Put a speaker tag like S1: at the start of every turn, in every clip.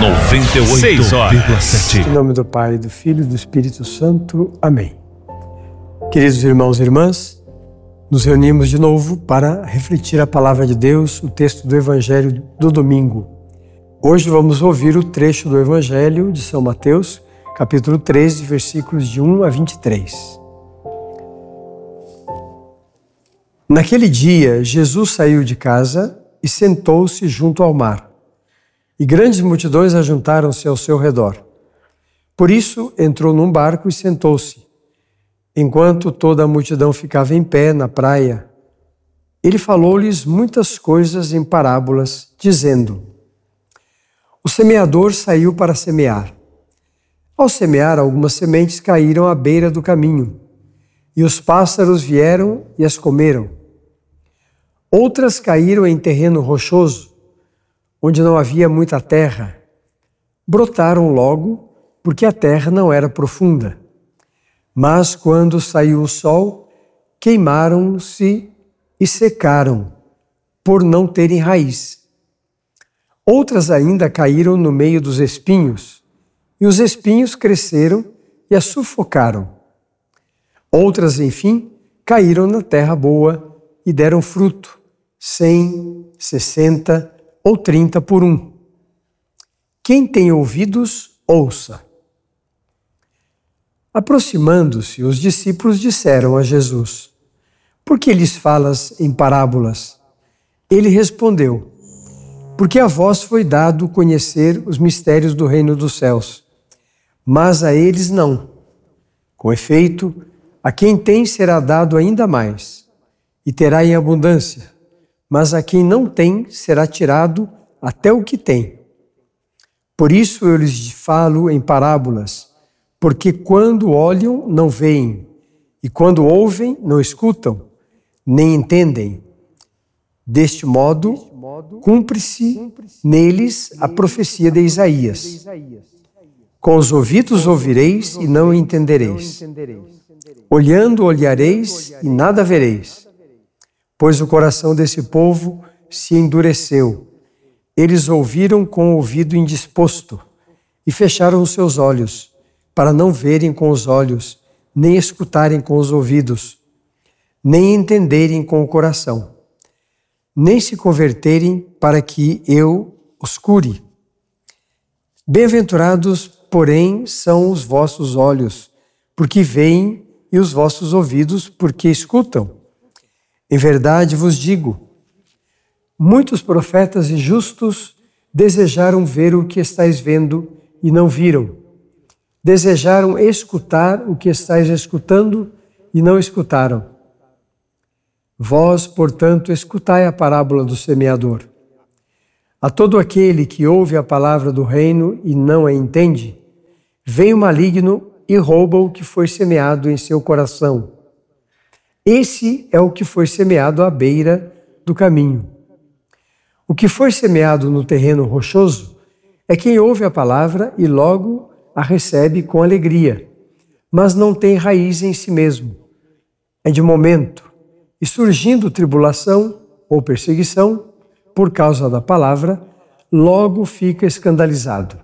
S1: 98,7.
S2: Em nome do Pai, do Filho e do Espírito Santo. Amém. Queridos irmãos e irmãs, nos reunimos de novo para refletir a palavra de Deus, o texto do Evangelho do domingo. Hoje vamos ouvir o trecho do Evangelho de São Mateus, capítulo 13, versículos de 1 a 23. Naquele dia, Jesus saiu de casa e sentou-se junto ao mar. E grandes multidões ajuntaram-se ao seu redor. Por isso, entrou num barco e sentou-se. Enquanto toda a multidão ficava em pé na praia, ele falou-lhes muitas coisas em parábolas, dizendo: O semeador saiu para semear. Ao semear, algumas sementes caíram à beira do caminho, e os pássaros vieram e as comeram. Outras caíram em terreno rochoso, onde não havia muita terra. Brotaram logo, porque a terra não era profunda. Mas quando saiu o sol, queimaram-se e secaram, por não terem raiz. Outras ainda caíram no meio dos espinhos, e os espinhos cresceram e as sufocaram. Outras, enfim, caíram na terra boa e deram fruto, 100, 60 ou 30 por um. Quem tem ouvidos, ouça. Aproximando-se, os discípulos disseram a Jesus: Por que lhes falas em parábolas? Ele respondeu: Porque a vós foi dado conhecer os mistérios do reino dos céus, mas a eles não. Com efeito, a quem tem será dado ainda mais, e terá em abundância, mas a quem não tem será tirado até o que tem. Por isso eu lhes falo em parábolas, porque quando olham, não veem, e quando ouvem, não escutam, nem entendem. Deste modo, cumpre-se neles a profecia de Isaías. Com os ouvidos ouvireis e não entendereis. Olhando, olhareis e nada vereis. Pois o coração desse povo se endureceu. Eles ouviram com o ouvido indisposto e fecharam os seus olhos, para não verem com os olhos, nem escutarem com os ouvidos, nem entenderem com o coração, nem se converterem para que eu os cure. Bem-aventurados, porém, são os vossos olhos, porque veem, e os vossos ouvidos, porque escutam. Em verdade vos digo, muitos profetas e justos desejaram ver o que estáis vendo e não viram. Desejaram escutar o que estáis escutando e não escutaram. Vós, portanto, escutai a parábola do semeador. A todo aquele que ouve a palavra do reino e não a entende, vem o maligno e rouba o que foi semeado em seu coração. Esse é o que foi semeado à beira do caminho. O que foi semeado no terreno rochoso é quem ouve a palavra e logo a recebe com alegria, mas não tem raiz em si mesmo. É de momento, e surgindo tribulação ou perseguição, por causa da palavra, logo fica escandalizado.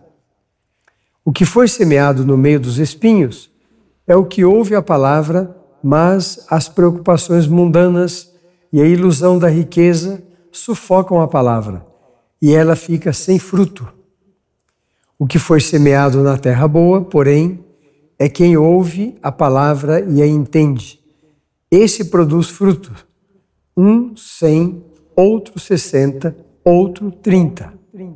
S2: O que foi semeado no meio dos espinhos é o que ouve a palavra, mas as preocupações mundanas e a ilusão da riqueza sufocam a palavra, e ela fica sem fruto. O que foi semeado na terra boa, porém, é quem ouve a palavra e a entende. Esse produz fruto, 100, outro 60, outro 30.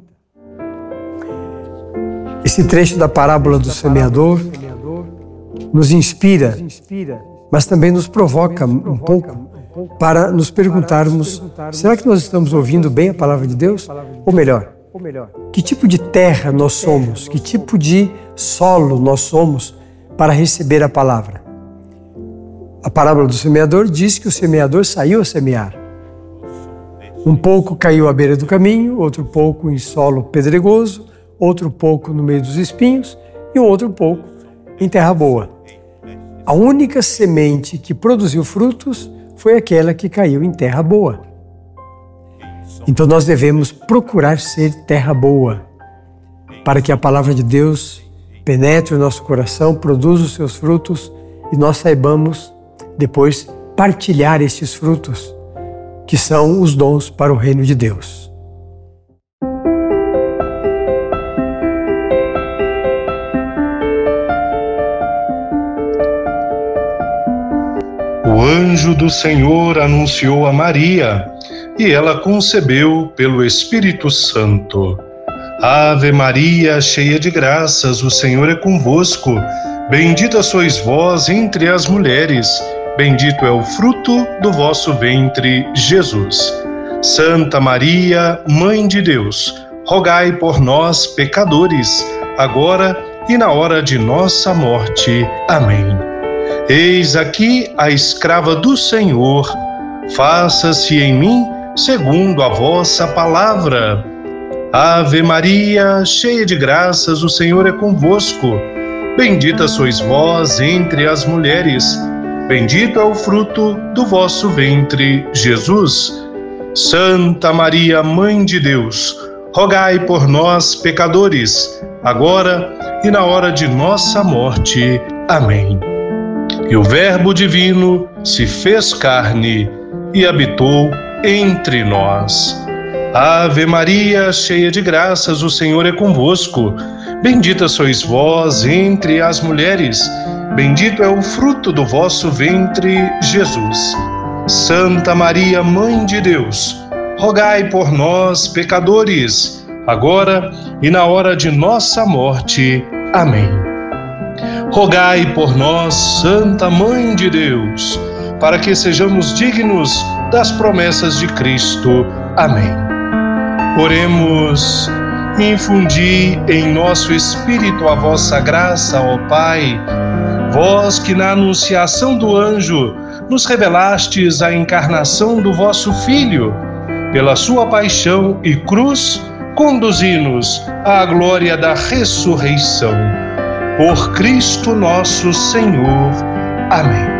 S2: Esse trecho da parábola do semeador nos inspira, mas também nos provoca um pouco para nos perguntarmos: será que nós estamos ouvindo bem a palavra de Deus? Ou melhor, que tipo de terra nós somos? Que tipo de solo nós somos para receber a palavra? A parábola do semeador diz que o semeador saiu a semear. Um pouco caiu à beira do caminho, outro pouco em solo pedregoso, outro pouco no meio dos espinhos e um outro pouco em terra boa. A única semente que produziu frutos foi aquela que caiu em terra boa. Então nós devemos procurar ser terra boa. para que a palavra de Deus penetre o nosso coração, produza os seus frutos e nós saibamos depois partilhar estes frutos, que são os dons para o reino de Deus.
S1: O anjo do Senhor anunciou a Maria, e ela concebeu pelo Espírito Santo. Ave Maria, cheia de graças, o Senhor é convosco. Bendita sois vós entre as mulheres, bendito é o fruto do vosso ventre, Jesus. Santa Maria, Mãe de Deus, rogai por nós, pecadores, agora e na hora de nossa morte. Amém. Eis aqui a escrava do Senhor, faça-se em mim segundo a vossa palavra. Ave Maria, cheia de graças, o Senhor é convosco. Bendita sois vós entre as mulheres, bendito é o fruto do vosso ventre, Jesus. Santa Maria, Mãe de Deus, rogai por nós, pecadores, agora e na hora de nossa morte. Amém. E o Verbo divino se fez carne e habitou entre nós. Ave Maria, cheia de graças, o Senhor é convosco. Bendita sois vós entre as mulheres, bendito é o fruto do vosso ventre, Jesus. Santa Maria, Mãe de Deus, rogai por nós, pecadores, agora e na hora de nossa morte. Amém. Rogai por nós, Santa Mãe de Deus, para que sejamos dignos das promessas de Cristo. Amém. Oremos. Infundi em nosso espírito a vossa graça, ó Pai, vós que na anunciação do anjo nos revelastes a encarnação do vosso Filho, pela sua paixão e cruz, conduzi-nos à glória da ressurreição. Por Cristo nosso Senhor. Amém.